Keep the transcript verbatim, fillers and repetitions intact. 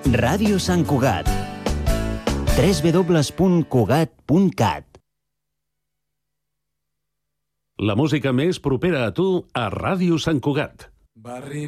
Ràdio Sant Cugat. w w w punt cugat punt cat. La música més propera a tu a Ràdio Sant Cugat. Va arribar